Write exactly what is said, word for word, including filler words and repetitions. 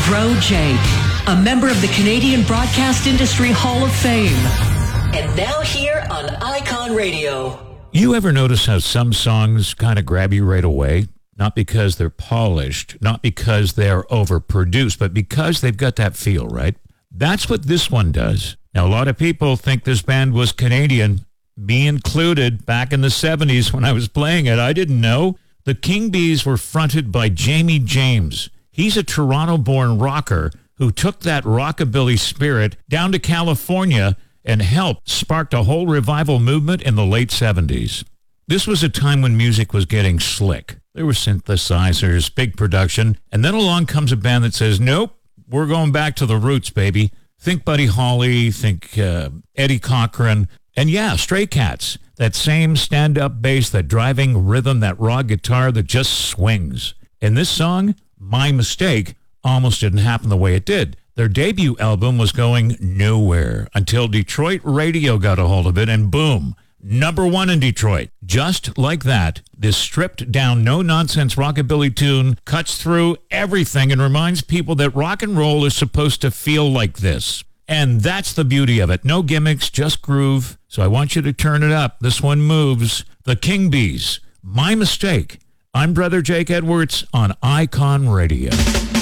Bro Jake, a member of the Canadian Broadcast Industry Hall of Fame. And now here on Icon Radio. You ever notice how some songs kind of grab you right away? Not because they're polished, not because they're overproduced, but because they've got that feel, right? That's what this one does. Now, a lot of people think this band was Canadian, me included. Back in the seventies when I was playing it, I didn't know. The King Bees were fronted by Jamie James. He's a Toronto-born rocker who took that rockabilly spirit down to California and helped spark a whole revival movement in the late seventies. This was a time when music was getting slick. There were synthesizers, big production, and then along comes a band that says, nope, we're going back to the roots, baby. Think Buddy Holly, think uh, Eddie Cochran, and yeah, Stray Cats, that same stand-up bass, that driving rhythm, that raw guitar that just swings. And this song, My Mistake, almost didn't happen the way it did. Their debut album was going nowhere until Detroit radio got a hold of it, and boom, number one in Detroit. Just like that, this stripped-down, no-nonsense rockabilly tune cuts through everything and reminds people that rock and roll is supposed to feel like this. And that's the beauty of it. No gimmicks, just groove. So I want you to turn it up. This one moves. The King Bees, My Mistake. I'm Brother Jake Edwards on Icon Radio.